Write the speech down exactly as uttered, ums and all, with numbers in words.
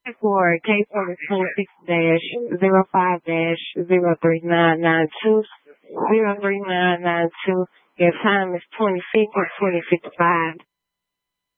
for case order twenty-six dash zero five dash zero three nine nine two zero three nine nine two. Your time is twenty-six or twenty fifty-five.